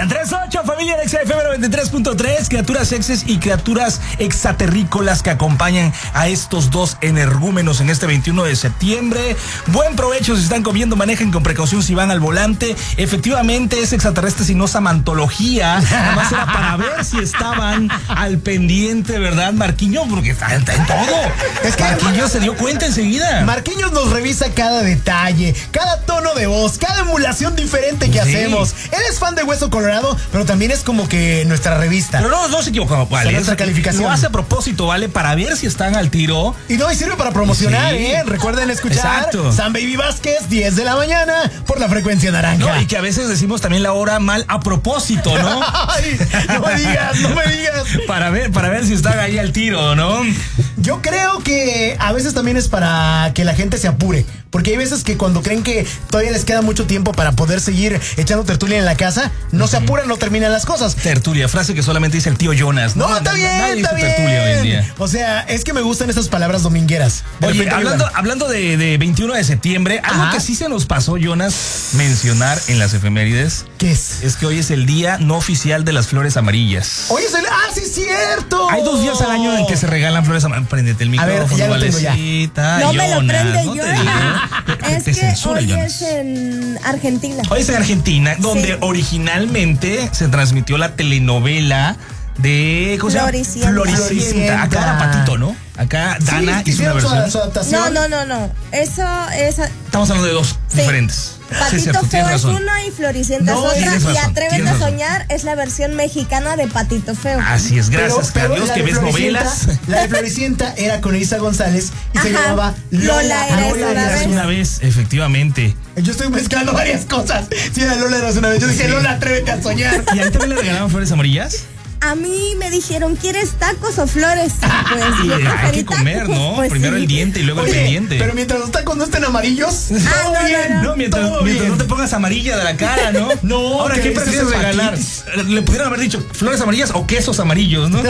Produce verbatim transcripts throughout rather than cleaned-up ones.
Están tres ocho, familia de X F M noventa y tres punto tres, criaturas sexes y criaturas exaterrícolas que acompañan a estos dos energúmenos en este veintiuno de septiembre. Buen provecho si están comiendo, manejen con precaución si van al volante. Efectivamente es extraterrestre sin osamantología, nada más era para ver si estaban al pendiente, ¿verdad, Marquinhos? Porque está, está en todo. Es que Marquinhos se dio cuenta enseguida. Marquinhos nos revisa cada detalle, cada tono de voz, cada emulación diferente que sí. hacemos. Él es fan de Hueso Colorado, pero también es como que nuestra revista. Pero no, no se equivocó, vale. Es nuestra calificación. Lo hace a propósito, ¿vale? Para ver si están al tiro. Y no, y sirve para promocionar, sí. ¿eh? Recuerden escuchar Exacto. San Baby Vázquez, diez de la mañana, por la frecuencia naranja. No, y que a veces decimos también la hora mal a propósito, ¿no? Ay, no me digas, no me digas. Para ver, para ver si están ahí al tiro, ¿no? Yo creo que a veces también es para que la gente se apure. Porque hay veces que cuando creen que todavía les queda mucho tiempo para poder seguir echando tertulia en la casa, no uh-huh. se apuran, no terminan las cosas. Tertulia, frase que solamente dice el tío Jonas. No, no está bien, nadie está dice bien. Tertulia hoy en día. O sea, es que me gustan esas palabras domingueras. De Oye, repente, hablando, hablando de, de veintiuno de septiembre, algo Ajá. que sí se nos pasó, Jonas, mencionar en las efemérides. ¿Qué es? Es que hoy es el día no oficial de las flores amarillas. Hoy es el... ¡Ah, sí es cierto! Hay dos días al año en que se regalan flores amarillas. Préndete el micrófono, a ver, ya lo tengo ya. Valecita, No me Jonas, lo prende no yo. te digo. Te, Es te que censura, hoy Jonas. es en Argentina. Hoy es en Argentina, donde Sí. originalmente se transmitió la telenovela de... ¿Cómo se llama? Floricienta. Floricienta. Acá era Patito, ¿no? Acá Dana sí, hizo una hicieron su, versión. su adaptación. No, no, no, no. Eso es... Estamos hablando de dos Sí. diferentes. Patito Sí, es cierto, Feo tienes es razón. una y Floricienta No, es tienes otra. Y razón, Atrévete tienes a razón. soñar es la versión mexicana de Patito Feo. Así es, gracias Pero- pero a Dios la que de ves Floricienta- novelas. La de Floricienta era con Elisa González y se Ajá. llamaba Lola. Lola era Lola una era vez. Una vez, efectivamente. Yo estoy mezclando varias cosas. Sí, era Lola era una vez. Yo dije, Sí. Lola, atrévete a soñar. ¿Y a él también le regalaban flores amarillas? A mí me dijeron, ¿quieres tacos o flores? Pues Y yo hay preferí que comer, tacos, ¿no? pues Primero sí. el diente y luego Oye, el pendiente. pero mientras los tacos no estén amarillos, Ah, todo no, no, bien. no. No, mientras, todo mientras bien. no te pongas amarilla de la cara, ¿no? No, Ahora, que ¿qué dices prefieres regalar? hepatitis. Le pudieron haber dicho flores amarillas o quesos amarillos, ¿no?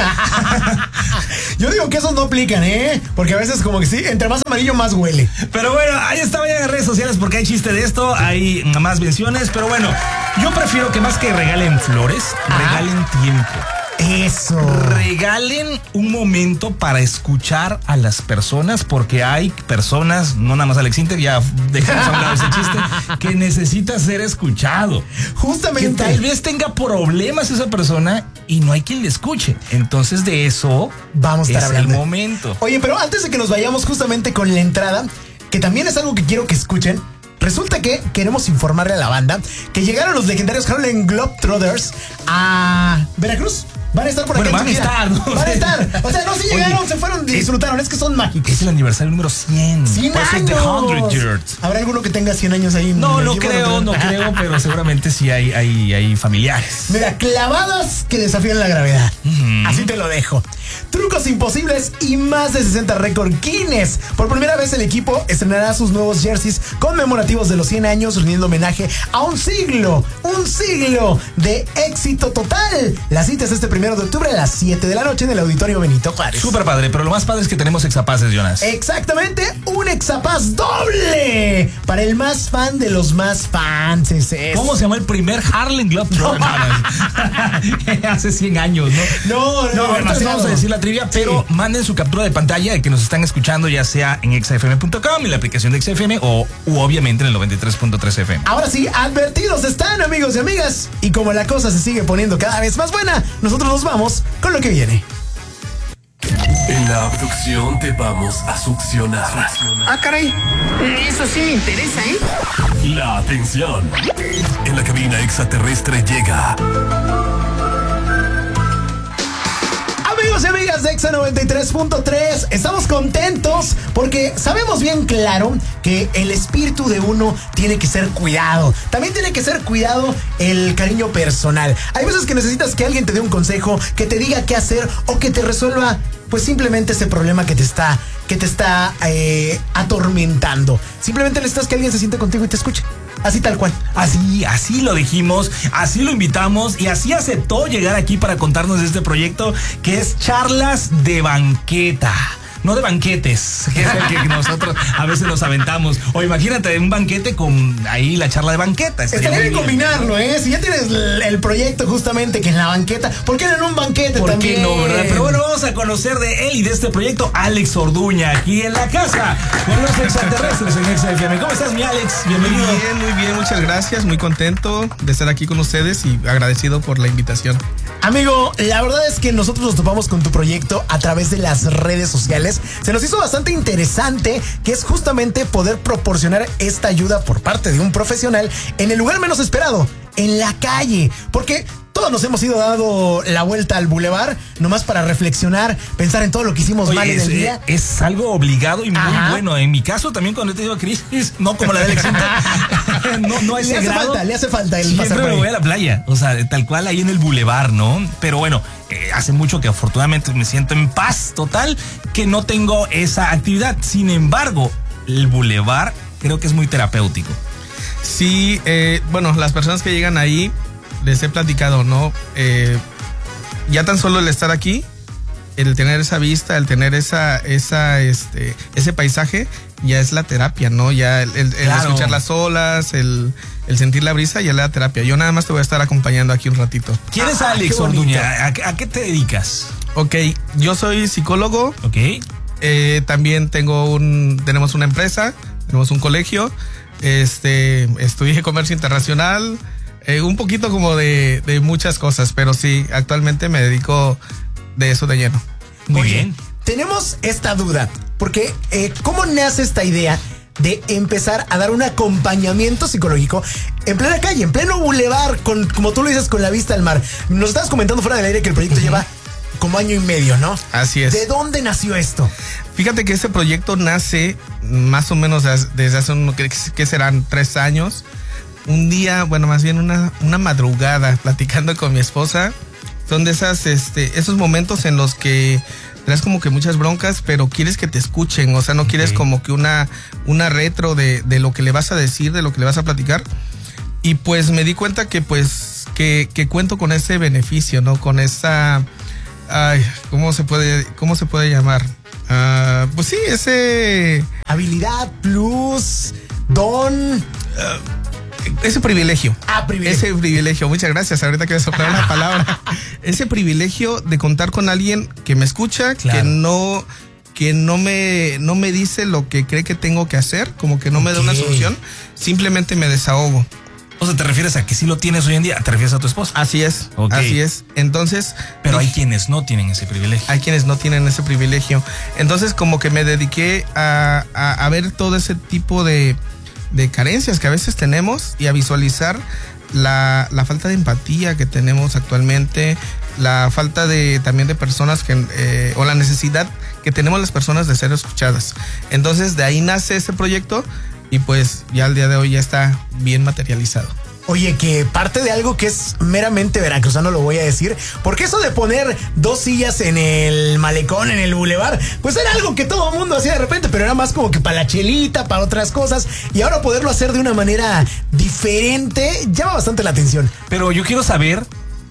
Yo digo que esos no aplican, ¿eh? Porque a veces como que sí, entre más amarillo más huele. Pero bueno, ahí está, vayan en redes sociales porque hay chiste de esto, hay más menciones, pero bueno, yo prefiero que más que regalen flores, Ajá. regalen tiempo. Eso. Regalen un momento para escuchar a las personas, porque hay personas, no nada más Alex Inter, ya dejamos a un lado ese chiste, que necesita ser escuchado. Que Justamente. tal vez tenga problemas esa persona y no hay quien le escuche. Entonces de eso Vamos a estar es hablando. el momento. Oye, pero antes de que nos vayamos justamente con la entrada, que también es algo que quiero que escuchen. Resulta que queremos informarle a la banda que llegaron los legendarios Harlem Globetrotters a Veracruz. Van a estar por acá. Bueno, van a enseguida. estar, ¿no? Van a estar. O sea, no, sí llegaron, Oye, se fueron, eh, disfrutaron. Es que son mágicos. Es el aniversario número cien. cien Por eso es The años. hundred years. ¿Habrá alguno que tenga cien años ahí? No, en el no tiempo? creo, no creo, pero seguramente sí hay, hay, hay familiares. Mira, clavadas que desafían la gravedad. Ujú. Así te lo dejo. Trucos imposibles y más de sesenta récord Guinness. Por primera vez el equipo estrenará sus nuevos jerseys conmemorativos de los cien años, rindiendo homenaje a un siglo, un siglo de éxito total. La cita es este primero de octubre a las siete de la noche en el Auditorio Benito Juárez. Súper padre, pero lo más padre es que tenemos exapaces, Jonas. Exactamente, un exapaz doble para el más fan de los más fans. Ese es. ¿Cómo se llama el primer Harlem Globetrotter? Hace cien años, ¿no? No, no, No, ahorita les demasiado. vamos a decir la trivia, pero Sí. manden su captura de pantalla de que nos están escuchando, ya sea en x f m punto com, en la aplicación de X F M o u, obviamente en el noventa y tres punto tres F M. Ahora sí, advertidos están, amigos y amigas. Y como la cosa se sigue poniendo cada vez más buena, nosotros nos vamos con lo que viene. En la abducción te vamos a succionar. Ah, caray. Eso sí me interesa, ¿eh? La atención. En la cabina extraterrestre llega. Amigos y amigas de Exa noventa y tres punto tres, estamos contentos porque sabemos bien claro que el espíritu de uno tiene que ser cuidado. También tiene que ser cuidado el cariño personal. Hay veces que necesitas que alguien te dé un consejo, que te diga qué hacer o que te resuelva pues simplemente ese problema que te está, que te está eh, atormentando. Simplemente necesitas que alguien se siente contigo y te escuche. Así tal cual. Así, así lo dijimos, así lo invitamos y así aceptó llegar aquí para contarnos de este proyecto que es Charlas de Banqueta. no de banquetes, que es el que nosotros a veces nos aventamos. O imagínate un banquete con ahí la charla de banqueta. Estaría bien combinarlo, ¿eh? Si ya tienes el proyecto justamente que en la banqueta, ¿por qué no en un banquete ¿Por también? qué no, verdad? Pero bueno, vamos a conocer de él y de este proyecto, Alex Orduña, aquí en la casa, con los extraterrestres en Exa F M. ¿Cómo estás, mi Alex? Bienvenido. Muy bien, muy bien, muchas gracias. Muy contento de estar aquí con ustedes y agradecido por la invitación. Amigo, la verdad es que nosotros nos topamos con tu proyecto a través de las redes sociales. Se nos hizo bastante interesante, que es justamente poder proporcionar esta ayuda por parte de un profesional en el lugar menos esperado, en la calle. Porque todos nos hemos ido dando la vuelta al bulevar, nomás para reflexionar, pensar en todo lo que hicimos Oye, mal en es, el día. Es algo obligado y muy Ajá. bueno. En mi caso, también cuando he tenido crisis, no como la de Alex, no, no a ese Le hace grado. falta, le hace falta el Siempre pasar por me ahí. voy a la playa, o sea, tal cual ahí en el bulevar, ¿no? Pero bueno, eh, hace mucho que afortunadamente me siento en paz total, que no tengo esa actividad. Sin embargo, el bulevar creo que es muy terapéutico. Sí, eh, bueno, las personas que llegan ahí, les he platicado, ¿no? Eh, ya tan solo el estar aquí, el tener esa vista, el tener esa, esa, este, ese paisaje, ya es la terapia, ¿no? Ya el, el, el Claro. escuchar las olas, el, el sentir la brisa, ya es la terapia. Yo nada más te voy a estar acompañando aquí un ratito. ¿Quién es Ah, Alex qué bonito. Orduña? ¿A, a, a qué te dedicas? Ok, yo soy psicólogo. Ok. Eh, también tengo un, tenemos una empresa, tenemos un colegio, este, estudié comercio internacional, eh, un poquito como de, de muchas cosas, pero sí, actualmente me dedico de eso de lleno. Muy Oye, bien. tenemos esta duda, porque eh, ¿cómo nace esta idea de empezar a dar un acompañamiento psicológico en plena calle, en pleno bulevar, con, como tú lo dices, con la vista al mar? Nos estabas comentando fuera del aire que el proyecto uh-huh. lleva como año y medio, ¿no? Así es. ¿De dónde nació esto? Fíjate que este proyecto nace más o menos desde hace unos, que serán tres años. Un día, bueno, más bien una, una madrugada, platicando con mi esposa. Son de esas, este, esos momentos en los que traes como que muchas broncas, pero quieres que te escuchen. O sea, no quieres okay. como que una, una retro de, de lo que le vas a decir, de lo que le vas a platicar. Y pues me di cuenta que pues, que, que cuento con ese beneficio, ¿no? Con esa, ay, ¿cómo se puede, cómo se puede llamar? Uh, pues sí, ese... Habilidad, plus, don... Uh, Ese privilegio. Ah, privilegio. Ese privilegio. Muchas gracias. Ahorita que me soplaron la palabra. Ese privilegio de contar con alguien que me escucha, claro. que no, que no me, no me dice lo que cree que tengo que hacer, como que no okay. me da una solución, simplemente me desahogo. O sea, ¿te refieres a que sí lo tienes hoy en día? ¿Te refieres a tu esposa? Así es, okay. así es. Entonces... Pero hay quienes no tienen ese privilegio. Hay quienes no tienen ese privilegio. Entonces, como que me dediqué a, a, a ver todo ese tipo de... de carencias que a veces tenemos y a visualizar la, la falta de empatía que tenemos actualmente, la falta de también de personas que eh, o la necesidad que tenemos las personas de ser escuchadas. Entonces de ahí nace este proyecto y pues ya al día de hoy ya está bien materializado. Oye, que parte de algo que es meramente veracruzano, lo voy a decir, porque eso de poner dos sillas en el malecón, en el bulevar, pues era algo que todo el mundo hacía de repente, pero era más como que para la chelita, para otras cosas, y ahora poderlo hacer de una manera diferente llama bastante la atención. Pero yo quiero saber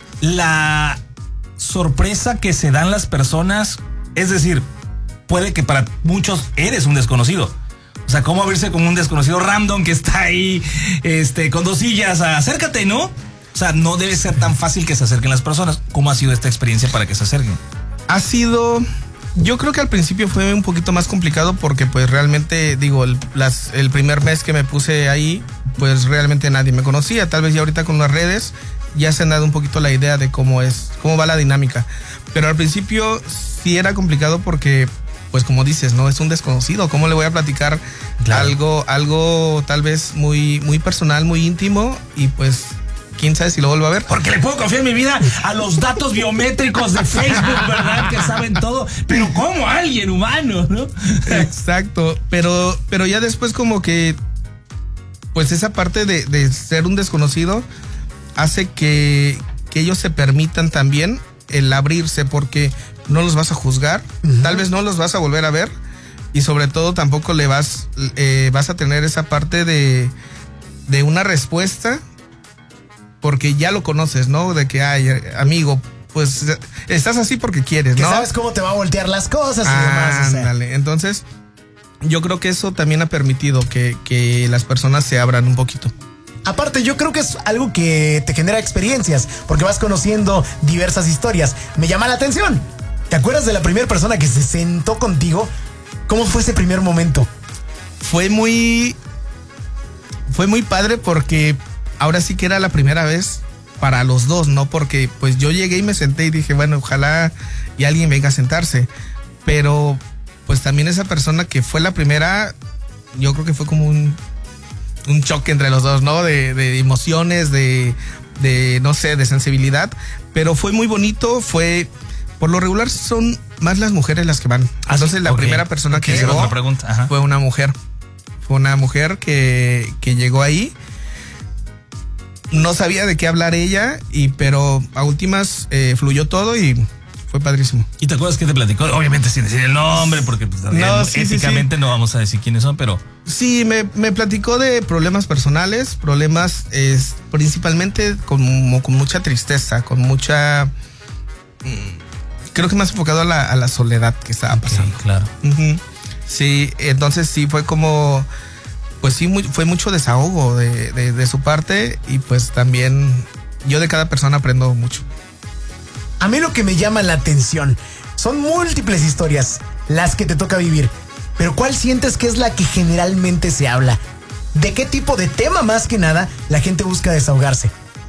la sorpresa que se dan las personas, es decir, puede que para muchos eres un desconocido. O sea, ¿cómo abrirse con un desconocido random que está ahí este, con dos sillas? Acércate, ¿no? O sea, no debe ser tan fácil que se acerquen las personas. ¿Cómo ha sido esta experiencia para que se acerquen? Ha sido... Yo creo que al principio fue un poquito más complicado porque pues realmente, digo, el, las, el primer mes que me puse ahí, pues realmente nadie me conocía. Tal vez ya ahorita con las redes ya se han dado un poquito la idea de cómo es, cómo va la dinámica. Pero al principio sí era complicado porque... pues como dices, no es un desconocido, ¿cómo le voy a platicar claro. algo, algo tal vez muy, muy personal, muy íntimo? Y pues, quién sabe si lo vuelvo a ver. Porque le puedo confiar mi vida a los datos biométricos de Facebook, ¿verdad? Que saben todo, pero como alguien humano, ¿no? Exacto, pero, pero ya después como que, pues esa parte de, de ser un desconocido hace que, que ellos se permitan también el abrirse, porque no los vas a juzgar, uh-huh. tal vez no los vas a volver a ver y sobre todo tampoco le vas eh, vas a tener esa parte de de una respuesta porque ya lo conoces, ¿no? De que, ay, amigo, pues estás así porque quieres, que ¿no? sabes cómo te va a voltear las cosas y ah, demás. O sea. Ándale, entonces yo creo que eso también ha permitido que, que las personas se abran un poquito. Aparte, yo creo que es algo que te genera experiencias, porque vas conociendo diversas historias. Me llama la atención. ¿Te acuerdas de la primera persona que se sentó contigo? ¿Cómo fue ese primer momento? Fue muy... Fue muy padre porque ahora sí que era la primera vez para los dos, ¿no? Porque pues yo llegué y me senté y dije, bueno, ojalá y alguien venga a sentarse. Pero pues también esa persona que fue la primera, yo creo que fue como un... un choque entre los dos, ¿no? De, de emociones, de, de, no sé, de sensibilidad. Pero fue muy bonito, fue... Por lo regular son más las mujeres las que van. Ah, Entonces sí, la okay. primera persona okay, que llegó otra pregunta. Ajá. fue una mujer. Fue una mujer que, que llegó ahí. No sabía de qué hablar ella, y pero a últimas eh, fluyó todo y fue padrísimo. ¿Y te acuerdas que te platicó? Obviamente sin decir el nombre, porque pues, no, sí, éticamente sí, sí. no vamos a decir quiénes son, pero... Sí, me, me platicó de problemas personales, problemas eh, principalmente con, con mucha tristeza, con mucha... Creo que más enfocado a la, a la soledad que estaba pasando. Sí, claro. Uh-huh. Sí, entonces sí fue como... Pues sí, muy, fue mucho desahogo de, de, de su parte, y pues también yo de cada persona aprendo mucho. A mí lo que me llama la atención son múltiples historias las que te toca vivir, pero ¿cuál sientes que es la que generalmente se habla? ¿De qué tipo de tema más que nada la gente busca desahogarse?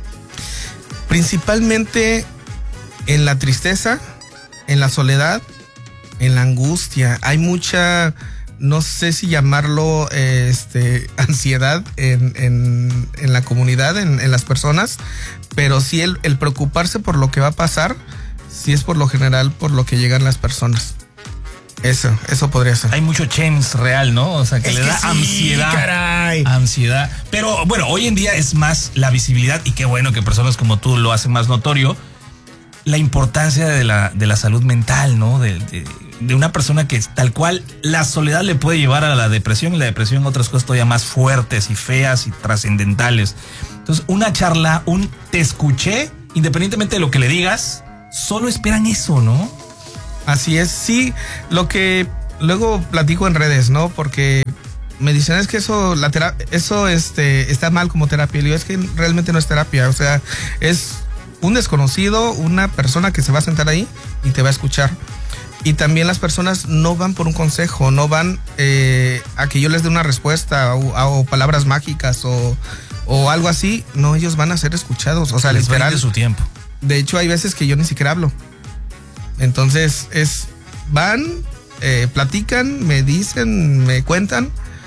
Principalmente en la tristeza, en la soledad, en la angustia. Hay mucha, no sé si llamarlo eh, este, ansiedad en, en, en la comunidad, en, en las personas, pero sí el, el preocuparse por lo que va a pasar, sí es por lo general por lo que llegan las personas. Eso, eso podría ser. Hay mucho chance real, ¿no? O sea, que es le que da sí, ansiedad. Caray. Ansiedad. Pero bueno, hoy en día es más la visibilidad, y qué bueno que personas como tú lo hacen más notorio, la importancia de la, de la salud mental, ¿no? De, de, de una persona que tal cual la soledad le puede llevar a la depresión, y la depresión a otras cosas todavía más fuertes y feas y trascendentales. Entonces, una charla, un te escuché, independientemente de lo que le digas, solo esperan eso, ¿no? Así es, sí, lo que luego platico en redes, ¿no? Porque me dicen, es que eso, la terapia, eso este, está mal como terapia. Y digo, es que realmente no es terapia, o sea, es un desconocido, una persona que se va a sentar ahí y te va a escuchar. Y también las personas no van por un consejo, no van eh, a que yo les dé una respuesta o, o palabras mágicas o, o algo así. No, ellos van a ser escuchados, o sea, les literal. brinde su tiempo. De hecho, hay veces que yo ni siquiera hablo. Entonces, es van, eh, platican, me dicen, me cuentan,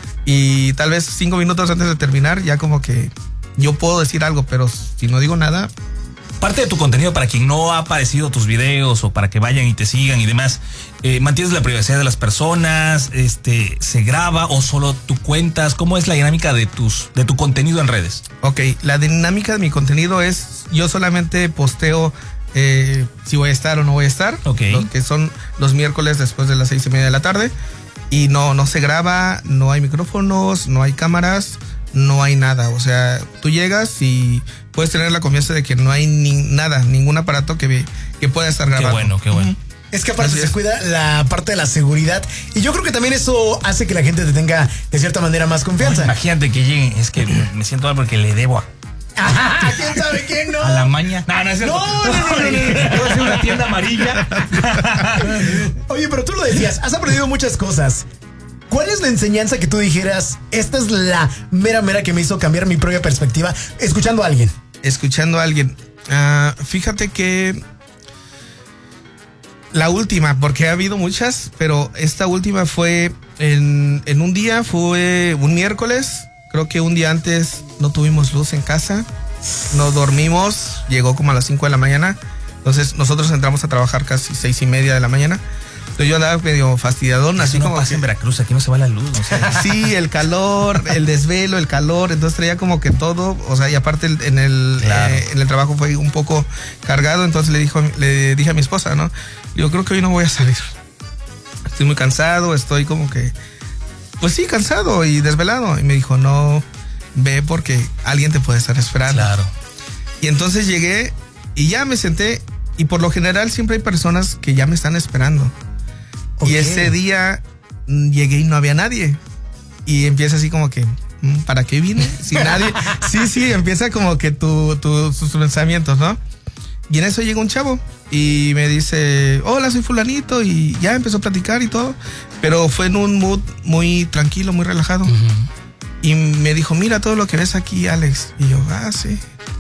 y tal vez cinco minutos antes de terminar ya como que yo puedo decir algo, pero si no digo nada... Parte de tu contenido, para quien no ha aparecido tus videos o para que vayan y te sigan y demás, eh, ¿mantienes la privacidad de las personas? Este, ¿se graba o solo tú cuentas? ¿Cómo es la dinámica de tus de tu contenido en redes? Ok, la dinámica de mi contenido es, yo solamente posteo eh, si voy a estar o no voy a estar, okay. Los que son los miércoles después de las seis y media de la tarde, y no, no se graba, no hay micrófonos, no hay cámaras, no hay nada. O sea, tú llegas y puedes tener la confianza de que no hay ni nada, ningún aparato que, que pueda estar grabando. Qué bueno, qué bueno. Uh-huh. Es que aparte Así se es. cuida la parte de la seguridad, y yo creo que también eso hace que la gente te tenga de cierta manera más confianza. Ay, imagínate que lleguen, es que me siento mal porque le debo a, Ajá, ¿quién sabe quién no? a la maña. No, no es cierto. No, no, no, no, no. Debo ser una tienda amarilla. Oye, pero tú lo decías, has aprendido muchas cosas. ¿Cuál es la enseñanza que tú dijeras, esta es la mera mera que me hizo cambiar mi propia perspectiva escuchando a alguien? Escuchando a alguien. Uh, fíjate que la última, porque ha habido muchas, pero esta última fue en, en un día, fue un miércoles. Creo que un día antes no tuvimos luz en casa, no dormimos, llegó como a las cinco de la mañana. Entonces nosotros entramos a trabajar casi seis y media de la mañana. Entonces yo andaba medio fastidiadón, así no como pasa que, en Veracruz, aquí no se va la luz. O sea. Sí, el calor, el desvelo, el calor, entonces traía como que todo, o sea, y aparte el, en el Claro. eh, en el trabajo fue un poco cargado, entonces le dijo, le dije a mi esposa, ¿no? Digo, creo que hoy no voy a salir. Estoy muy cansado, estoy como que, pues sí, cansado y desvelado. Y me dijo, no, ve porque alguien te puede estar esperando. Claro. Y entonces llegué y ya me senté Y por lo general siempre hay personas que ya me están esperando. Ok. Y ese día mm, llegué y no había nadie. Y empieza así como que, mm, ¿para qué vine? Si nadie. Sí, sí, empieza como que tu, tu, tus pensamientos, ¿no? Y en eso llega un chavo y me dice, hola, soy fulanito, y ya empezó a platicar y todo, pero fue en un mood muy tranquilo, muy relajado. Uh-huh. Y me dijo, mira todo lo que ves aquí, Alex. Y yo, ah, sí.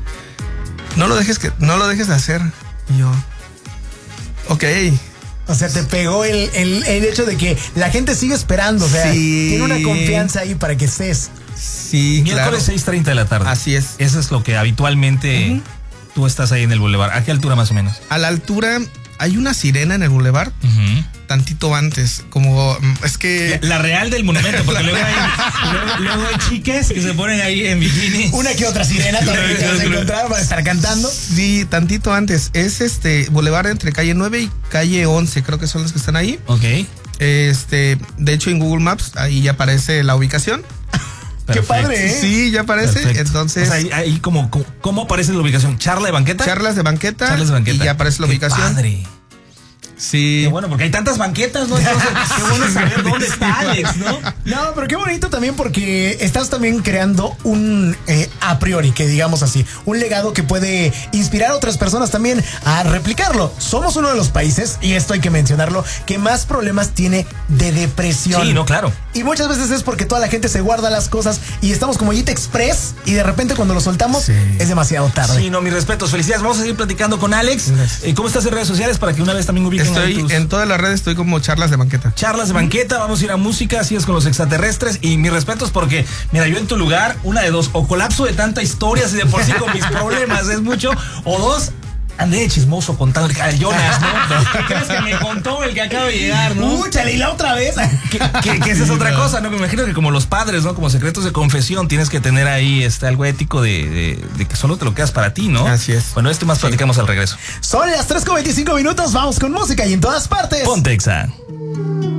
No lo dejes que, no lo dejes de hacer. Y yo, ok. O sea, te pegó el, el, el hecho de que la gente sigue esperando, o sea, sí. Tiene una confianza ahí para que estés. Sí, miércoles claro. seis treinta de la tarde. Así es. Eso es lo que habitualmente uh-huh. tú estás ahí en el bulevar. ¿A qué altura más o menos? A la altura, hay una sirena en el bulevar, uh-huh. tantito antes, como, es que... La, la real del monumento, porque luego hay, luego, luego hay chicas que se ponen ahí en bikini. Una que otra sirena también que vas a encontrar para estar cantando. Sí, tantito antes. Es este bulevar entre calle nueve y calle once, creo que son las que están ahí. Ok. Este, de hecho en Google Maps ahí ya aparece la ubicación. Qué padre, ¿eh? Sí, ya aparece. Perfecto. Entonces. O sea, ahí, ahí como, como, ¿cómo aparece la ubicación? ¿Charla de banqueta? Charlas de banqueta. Charlas de banqueta. Y ya aparece la Qué ubicación. Padre. Sí. Qué bueno, porque hay tantas banquetas, ¿no? Entonces, qué bueno saber dónde está Alex, ¿no? No, pero qué bonito también porque estás también creando un eh, a priori, que digamos así, un legado que puede inspirar a otras personas también a replicarlo. Somos uno de los países, y esto hay que mencionarlo, que más problemas tiene de depresión. Sí, no, claro. Y muchas veces es porque toda la gente se guarda las cosas y estamos como Yita Express y de repente cuando lo soltamos sí. es demasiado tarde. Sí, no, mis respetos, felicidades. Vamos a seguir platicando con Alex. Eh, ¿Cómo estás en redes sociales para que una vez también ubiquen? Estoy tus... en todas las redes, estoy como Charlas de Banqueta. Charlas de Banqueta, vamos a ir a música, así es con los extraterrestres. Y mis respetos porque, mira, yo en tu lugar, una de dos, o colapso de tanta historia, si de por sí con mis problemas es mucho, o dos, andé de chismoso contando el Jonas, ¿no? ¿Qué crees que me contó el que acaba de llegar, no? ¡Úchale! ¿Y la otra vez? Que, que, que esa es otra cosa, ¿no? Me imagino que como los padres, ¿no? Como secretos de confesión, tienes que tener ahí este, algo ético de, de, de que solo te lo quedas para ti, ¿no? Así es. Bueno, esto más sí. platicamos al regreso. Son las tres con veinticinco minutos, vamos con música y en todas partes. Ponte Exa.